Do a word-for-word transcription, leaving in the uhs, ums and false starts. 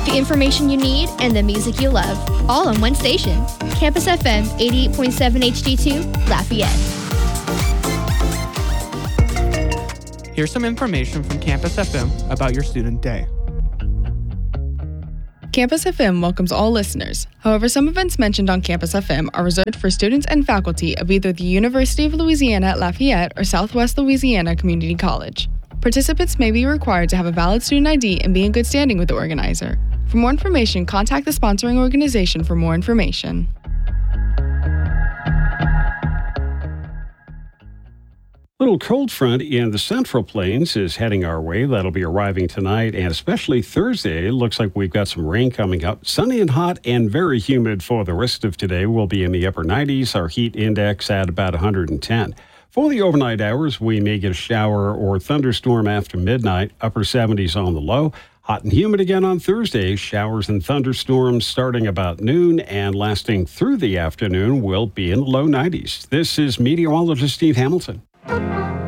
The information you need and the music you love, all on one station. Campus F M eighty-eight point seven H D two, Lafayette. Here's some information from Campus F M about your student day. Campus F M welcomes all listeners. However, some events mentioned on Campus F M are reserved for students and faculty of either the University of Louisiana at Lafayette or Southwest Louisiana Community College. Participants may be required to have a valid student I D and be in good standing with the organizer. For more information, contact the sponsoring organization for more information. Little cold front in the Central Plains is heading our way. That'll be arriving tonight and especially Thursday. Looks like we've got some rain coming up. Sunny and hot and very humid for the rest of today. We'll be in the upper nineties. Our heat index at about one hundred ten. For the overnight hours, we may get a shower or thunderstorm after midnight. Upper seventies on the low. Hot and humid again on Thursday. Showers and thunderstorms starting about noon and lasting through the afternoon will be in the low nineties. This is meteorologist Steve Hamilton.